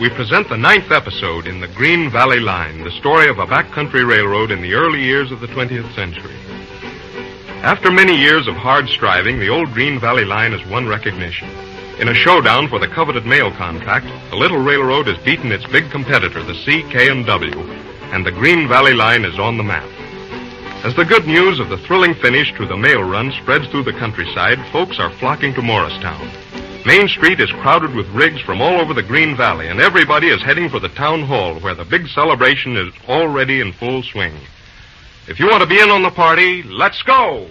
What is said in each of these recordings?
we present the 9th episode in the Green Valley Line, the story of a backcountry railroad in the early years of the 20th century. After many years of hard striving, the old Green Valley Line has won recognition. In a showdown for the coveted mail contract, the little railroad has beaten its big competitor, the C.K.&W., and the Green Valley Line is on the map. As the good news of the thrilling finish to the mail run spreads through the countryside, folks are flocking to Morristown. Main Street is crowded with rigs from all over the Green Valley, and everybody is heading for the town hall, where the big celebration is already in full swing. If you want to be in on the party, let's go!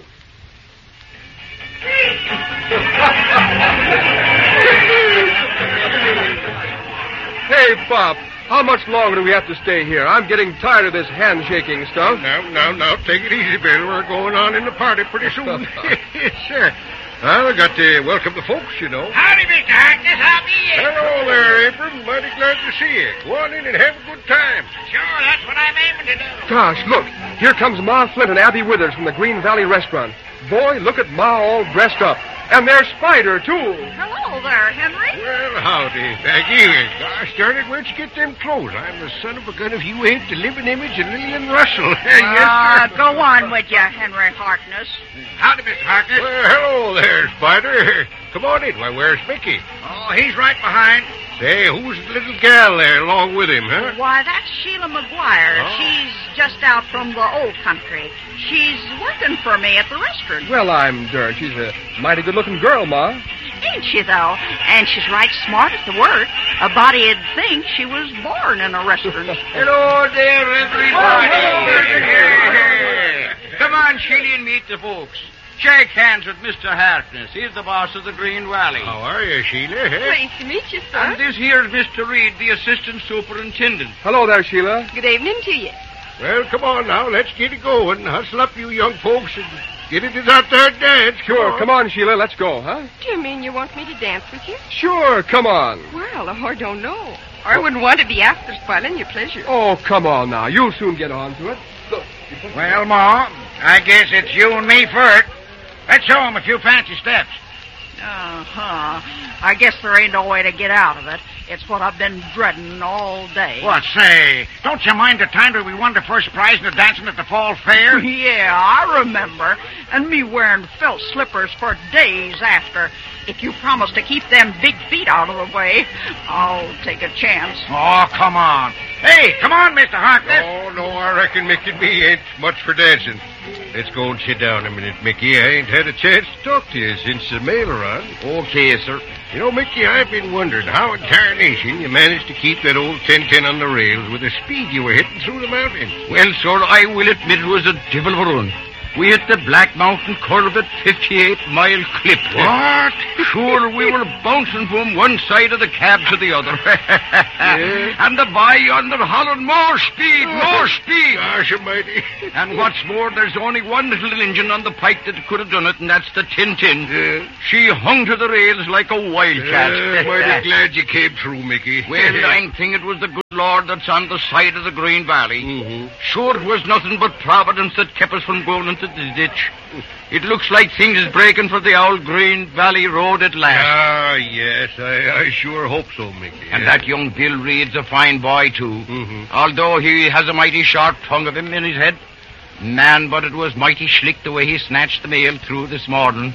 Hey, Pop, how much longer do we have to stay here? I'm getting tired of this handshaking stuff. Now, take it easy, Bill. We're going on in the party pretty soon. Sure. Well, I got to welcome the folks, you know. Howdy, Mr. Harkness. How be you? Hello there, Abram. Mighty glad to see you. Go on in and have a good time. Sure, that's what I'm aiming to do. Gosh, look. Here comes Ma Flint and Abby Withers from the Green Valley Restaurant. Boy, look at Ma all dressed up. And there's Spider, too. Hello there, Henry. Well, howdy, Maggie. Gosh darn it, where'd you get them clothes? I'm the son of a gun if you ain't the living image of Lillian Russell. Yes, sir. Go on with you, Henry Harkness. Howdy, Mr. Harkness. Well, hello there, Spider. Come on in. Why, where's Mickey? Oh, he's right behind. Say, who's the little gal there along with him, huh? Why, that's Sheila McGuire. Oh. She's just out from the old country. She's working for me at the restaurant. Well, I'm darned. She's a mighty good-looking girl, Ma. Ain't she, though? And she's right smart at the work. A body'd think she was born in a restaurant. Hello there, everybody. Hey. Come on, Sheila, and meet the folks. Shake hands with Mr. Harkness. He's the boss of the Green Valley. How are you, Sheila? Nice to meet you, sir. And this here's Mr. Reed, the assistant superintendent. Hello there, Sheila. Good evening to you. Well, come on now. Let's get it going. Hustle up, you young folks, and get it out there and dance. Sure, come on, Sheila. Let's go, huh? Do you mean you want me to dance with you? Sure, come on. Well, I don't know. I wouldn't want to be after spoiling your pleasure. Oh, come on now. You'll soon get on to it. Look. Well, Ma, I guess it's you and me first. Let's show 'em a few fancy steps. Uh-huh. I guess there ain't no way to get out of it. It's what I've been dreading all day. What, say, don't you mind the time that we won the first prize in the dancing at the fall fair? Yeah, I remember. And me wearing felt slippers for days after. If you promise to keep them big feet out of the way, I'll take a chance. Oh, come on. Hey, come on, Mr. Harkness. Oh, no, I reckon Mickey and me ain't much for dancing. Let's go and sit down a minute, Mickey. I ain't had a chance to talk to you since the mail run. Okay, sir. You know, Mickey, I've been wondering how in tarnation you managed to keep that old 1010 on the rails with the speed you were hitting through the mountains. Well, sir, I will admit it was a devil of a run. We hit the Black Mountain curve at 58-mile clip. What? Sure, we were bouncing from one side of the cab to the other. Yeah. And the boy yonder hollering, more speed, more speed. Gosh almighty. And what's more, there's only one little engine on the pike that could have done it, and that's the 1010. Yeah. She hung to the rails like a wildcat. Mighty glad you came through, Mickey. Well, I'm thinking it was the good Lord that's on the side of the Green Valley. Mm-hmm. Sure, it was nothing but Providence that kept us from going into the ditch. It looks like things is breaking for the old Green Valley Road at last. Ah, yes, I sure hope so, Mickey. And that young Bill Reed's a fine boy, too. Mm-hmm. Although he has a mighty sharp tongue of him in his head. Man, but it was mighty slick the way he snatched the mail through this morning.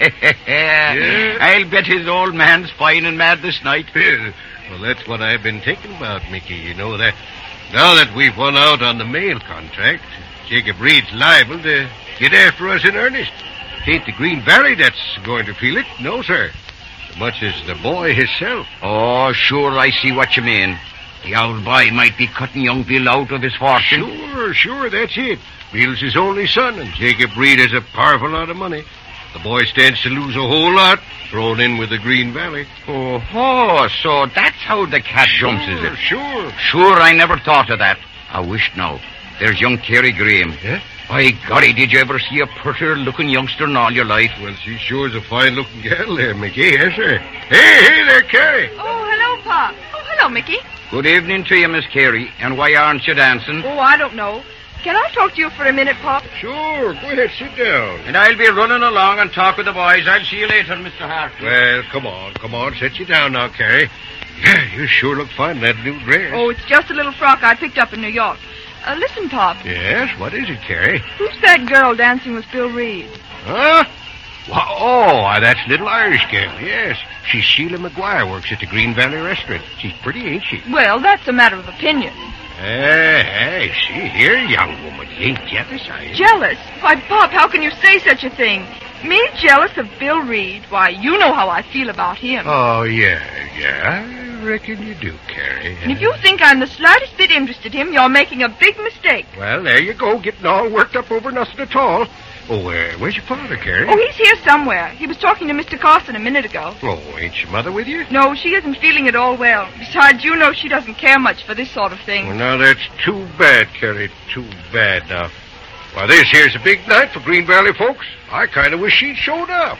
Yeah. I'll bet his old man's fine and mad this night. Well, that's what I've been thinking about, Mickey. You know that now that we've won out on the mail contract, Jacob Reed's liable to get after us in earnest. It ain't the Green Valley that's going to feel it. No, sir. So much as the boy himself. Oh, sure, I see what you mean. The old boy might be cutting young Bill out of his fortune. Sure, that's it. Bill's his only son, and Jacob Reed has a powerful lot of money. The boy stands to lose a whole lot, thrown in with the Green Valley. Oh, so that's how the cat jumps, is it? Sure. Sure, I never thought of that. I wish now. There's young Terry Graham. Yeah? By golly, did you ever see a prettier-looking youngster in all your life? Well, she sure is a fine-looking gal there, Mickey, yes, sir. Hey there, Carrie. Oh, hello, Pa. Oh, hello, Mickey. Good evening to you, Miss Carey. And why aren't you dancing? Oh, I don't know. Can I talk to you for a minute, Pop? Sure, go ahead, sit down. And I'll be running along and talk with the boys. I'll see you later, Mr. Hart. Well, come on, sit you down now, Carrie. Yeah, you sure look fine in that new dress. Oh, it's just a little frock I picked up in New York. Listen, Pop. Yes, what is it, Carrie? Who's that girl dancing with Bill Reed? Huh? Why, that's little Irish gal, yes. She's Sheila McGuire, works at the Green Valley restaurant. She's pretty, ain't she? Well, that's a matter of opinion. Hey, see here, young woman. You ain't jealous, are you? Jealous? Why, Pop, how can you say such a thing? Me jealous of Bill Reed? Why, you know how I feel about him. Oh, yeah, I reckon you do, Carrie. And if you think I'm the slightest bit interested in him, you're making a big mistake. Well, there you go, getting all worked up over nothing at all. Oh, where's your father, Carrie? Oh, he's here somewhere. He was talking to Mr. Carson a minute ago. Oh, ain't your mother with you? No, she isn't feeling at all well. Besides, you know she doesn't care much for this sort of thing. Well, now, that's too bad, Carrie. Too bad. Now, why, this here's a big night for Green Valley folks. I kind of wish she'd showed up.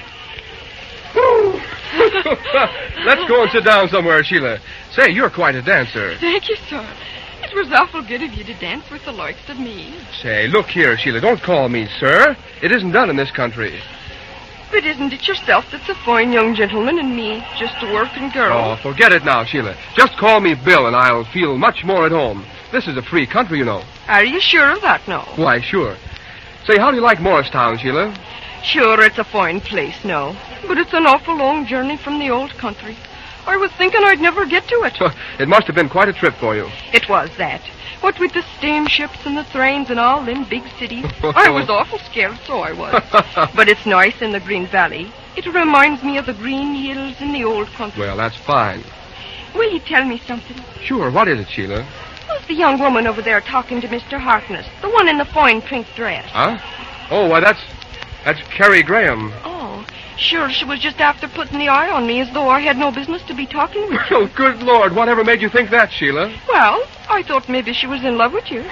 Woo! Let's go and sit down somewhere, Sheila. Say, you're quite a dancer. Thank you, sir. It was awful good of you to dance with the likes of me. Say, look here, Sheila, don't call me sir. It isn't done in this country. But isn't it yourself that's a fine young gentleman and me just a working girl? Oh, forget it now, Sheila. Just call me Bill and I'll feel much more at home. This is a free country, you know. Are you sure of that now? Why, sure. Say, how do you like Morristown, Sheila? Sure, it's a fine place, no. But it's an awful long journey from the old country. I was thinking I'd never get to it. It must have been quite a trip for you. It was that. What with the steamships and the trains and all them big cities, I was awful scared, so I was. But it's nice in the Green Valley. It reminds me of the green hills in the old country. Well, that's fine. Will you tell me something? Sure, what is it, Sheila? Who's the young woman over there talking to Mr. Harkness? The one in the fine pink dress. Huh? Oh, why, that's Carrie Graham. Oh, sure, she was just after putting the eye on me as though I had no business to be talking with you. Oh, good Lord, whatever made you think that, Sheila? Well, I thought maybe she was in love with you.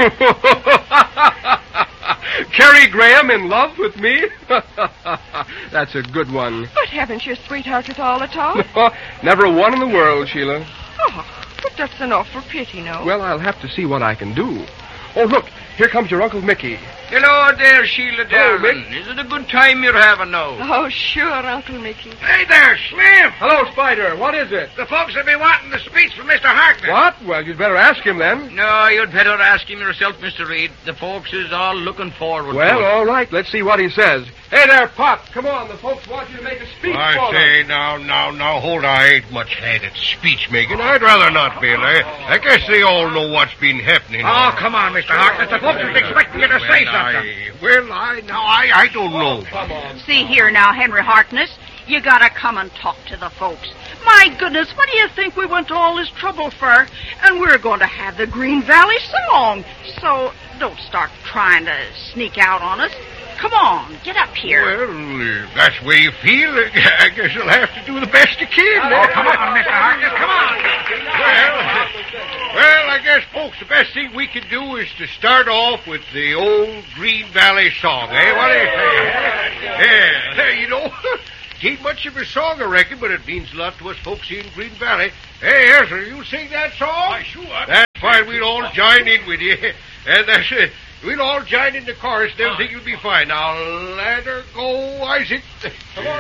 Carrie Graham in love with me? That's a good one. But haven't you a sweetheart at all? Never one in the world, Sheila. Oh, but that's an awful pity, no? Well, I'll have to see what I can do. Oh, look, here comes your Uncle Mickey. Hello there, Sheila darling. Mick. Is it a good time you're having now? Oh, sure, Uncle Mickey. Hey there, Slim. Hello, Spider. What is it? The folks have been wanting the speech from Mr. Harkness. What? Well, you'd better ask him then. No, you'd better ask him yourself, Mr. Reed. The folks is all looking forward Well, to it. all right. Let's see what he says. Hey there, Pop. Come on. The folks want you to make a speech for I them. say, now, hold on. I ain't much had at speech-making. I'd rather not, Bill. I guess they all know what's been happening. Oh, come on, Mr. Harkness. The folks is expecting you to say something. I don't know. Come on. See here now, Henry Harkness. You gotta come and talk to the folks. My goodness, what do you think we went to all this trouble for? And we're going to have the Green Valley song. So don't start trying to sneak out on us. Come on, get up here. Well, if that's the way you feel, I guess you'll have to do the best you can. Oh, come on, Mr. Harkness, come on. Well, I guess, folks, the best thing we can do is to start off with the old Green Valley song, eh? What do you say? Yeah, you know, it ain't much of a song, I reckon, but it means a lot to us folks here in Green Valley. Hey, Ezra, you sing that song? Why, sure. That's fine. We'll all join in with you. And that's it. We'll all join in the chorus and everything will be fine. Now, let her go, Isaac. Come on.